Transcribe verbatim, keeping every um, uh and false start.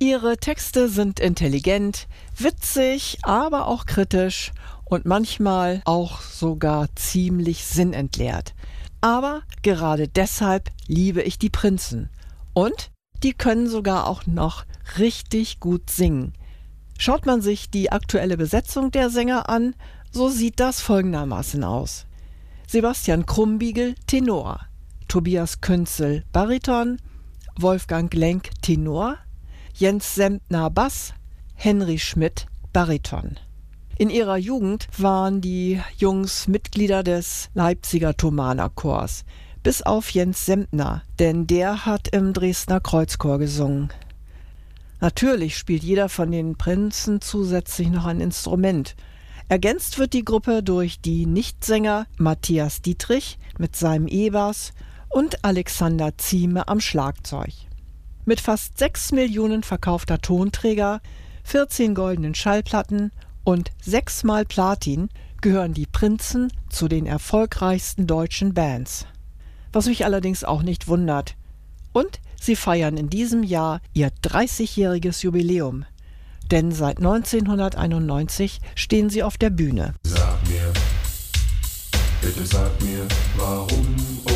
Ihre Texte sind intelligent, witzig, aber auch kritisch und manchmal auch sogar ziemlich sinnentleert. Aber gerade deshalb liebe ich die Prinzen. Und die können sogar auch noch richtig gut singen. Schaut man sich die aktuelle Besetzung der Sänger an, so sieht das folgendermaßen aus: Sebastian Krumbiegel, Tenor, Tobias Künzel, Bariton, Wolfgang Lenk, Tenor, Jens Sempner, Bass, Henry Schmidt, Bariton. In ihrer Jugend waren die Jungs Mitglieder des Leipziger Thomaner Chors, bis auf Jens Sempner, denn der hat im Dresdner Kreuzchor gesungen. Natürlich spielt jeder von den Prinzen zusätzlich noch ein Instrument. Ergänzt wird die Gruppe durch die Nichtsänger Matthias Dietrich mit seinem E-Bass und Alexander Zieme am Schlagzeug. Mit fast sechs Millionen verkaufter Tonträger, vierzehn goldenen Schallplatten und sechsmal Platin gehören die Prinzen zu den erfolgreichsten deutschen Bands. Was mich allerdings auch nicht wundert. Und sie feiern in diesem Jahr ihr dreißigjähriges Jubiläum. Denn seit neunzehnhunderteinundneunzig stehen sie auf der Bühne. Sag mir, bitte sag mir, warum